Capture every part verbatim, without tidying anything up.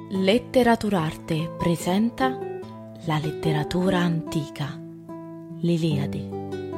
Letteraturarte presenta la letteratura antica, l'Iliade.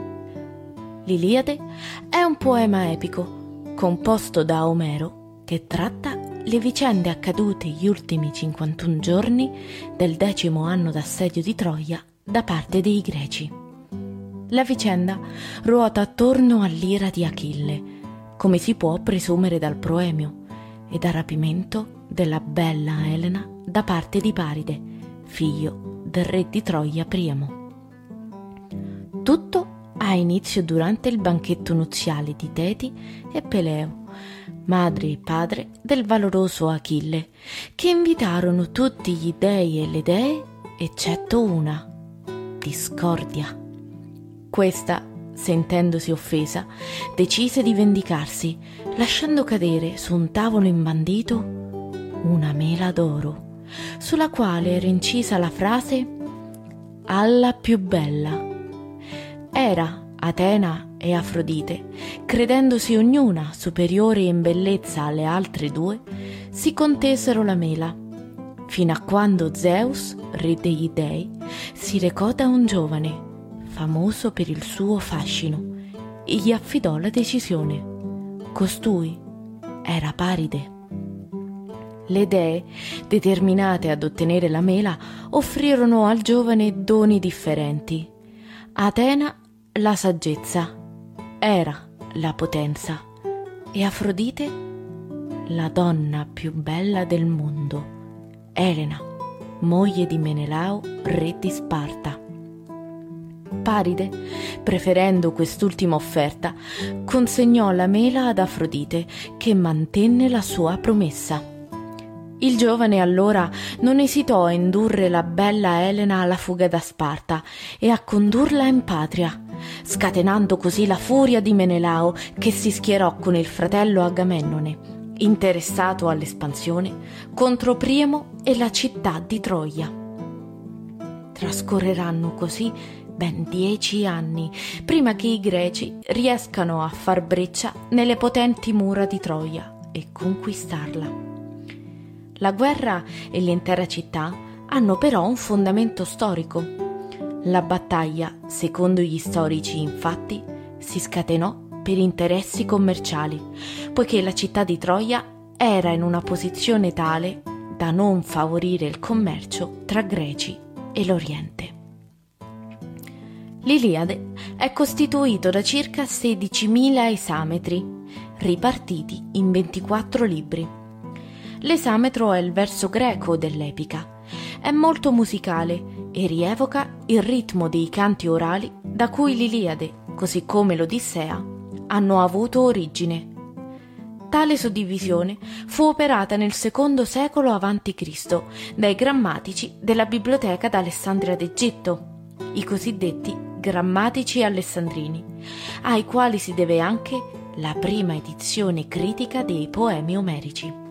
L'Iliade è un poema epico composto da Omero che tratta le vicende accadute gli ultimi cinquantuno giorni del decimo anno d'assedio di Troia da parte dei Greci. La vicenda ruota attorno all'ira di Achille, come si può presumere dal proemio, e dal rapimento della bella Elena da parte di Paride, figlio del re di Troia Priamo. Tutto ha inizio durante il banchetto nuziale di Teti e Peleo, madre e padre del valoroso Achille, che invitarono tutti gli dei e le dee eccetto una, Discordia. Questa, sentendosi offesa, decise di vendicarsi, lasciando cadere su un tavolo imbandito una mela d'oro, sulla quale era incisa la frase «Alla più bella». Era Atena e Afrodite, credendosi ognuna superiore in bellezza alle altre due, si contesero la mela, fino a quando Zeus, re degli dei, si recò da un giovane, famoso per il suo fascino, e gli affidò la decisione. Costui era Paride. Le dee, determinate ad ottenere la mela, offrirono al giovane doni differenti. Atena la saggezza, Era la potenza e Afrodite la donna più bella del mondo, Elena, moglie di Menelao, re di Sparta. Paride, preferendo quest'ultima offerta, consegnò la mela ad Afrodite, che mantenne la sua promessa. Il giovane allora non esitò a indurre la bella Elena alla fuga da Sparta e a condurla in patria, scatenando così la furia di Menelao, che si schierò con il fratello Agamennone, interessato all'espansione, contro Priamo e la città di Troia. Trascorreranno così ben dieci anni prima che i Greci riescano a far breccia nelle potenti mura di Troia e conquistarla. La guerra e l'intera città hanno però un fondamento storico. La battaglia, secondo gli storici, infatti, si scatenò per interessi commerciali, poiché la città di Troia era in una posizione tale da non favorire il commercio tra Greci e l'Oriente. L'Iliade è costituito da circa sedicimila esametri, ripartiti in ventiquattro libri. L'esametro è il verso greco dell'epica. È molto musicale e rievoca il ritmo dei canti orali da cui l'Iliade, così come l'Odissea, hanno avuto origine. Tale suddivisione fu operata nel secondo secolo avanti Cristo dai grammatici della Biblioteca d'Alessandria d'Egitto, i cosiddetti grammatici alessandrini, ai quali si deve anche la prima edizione critica dei poemi omerici.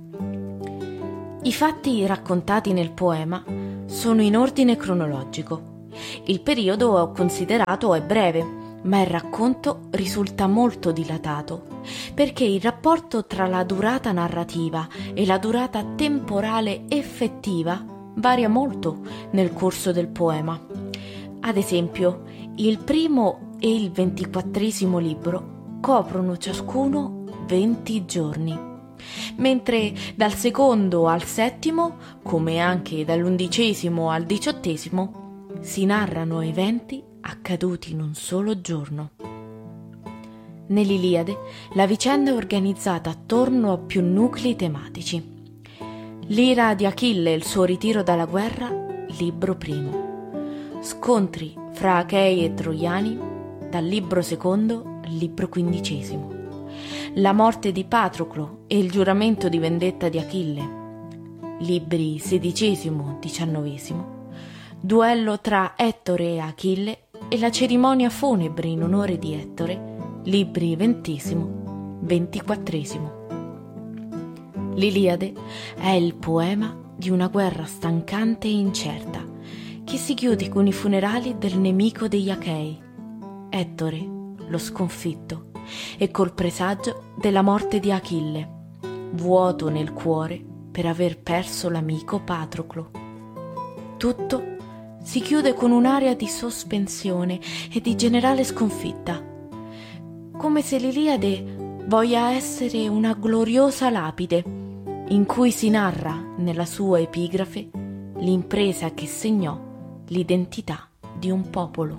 I fatti raccontati nel poema sono in ordine cronologico. Il periodo considerato è breve, ma il racconto risulta molto dilatato, perché il rapporto tra la durata narrativa e la durata temporale effettiva varia molto nel corso del poema. Ad esempio, il primo e il ventiquattresimo libro coprono ciascuno venti giorni, mentre dal secondo al settimo, come anche dall'undicesimo al diciottesimo, si narrano eventi accaduti in un solo giorno. Nell'Iliade la vicenda è organizzata attorno a più nuclei tematici. L'ira di Achille e il suo ritiro dalla guerra, libro primo. Scontri fra Achei e Troiani, dal libro secondo al libro quindicesimo. La morte di Patroclo e il giuramento di vendetta di Achille, libri sedicesimo, diciannovesimo, duello tra Ettore e Achille e la cerimonia funebre in onore di Ettore, libri ventesimo, ventiquattresimo. L'Iliade è il poema di una guerra stancante e incerta, che si chiude con i funerali del nemico degli Achei, Ettore, lo sconfitto, e col presagio della morte di Achille, vuoto nel cuore per aver perso l'amico Patroclo. Tutto si chiude con un'aria di sospensione e di generale sconfitta, come se l'Iliade voglia essere una gloriosa lapide in cui si narra nella sua epigrafe l'impresa che segnò l'identità di un popolo.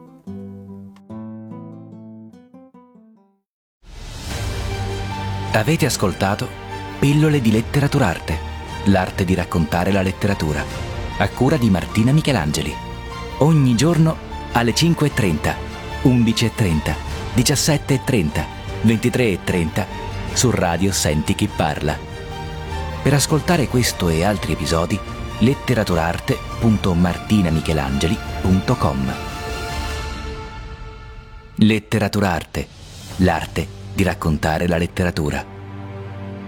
Avete ascoltato Pillole di Letteraturarte, l'arte di raccontare la letteratura, a cura di Martina Michelangeli. Ogni giorno alle cinque e trenta, undici e trenta, diciassette e trenta, ventitré e trenta su Radio Senti Chi Parla. Per ascoltare questo e altri episodi, letteraturarte punto martinamichelangeli punto com. Letteraturarte, l'arte di raccontare la letteratura.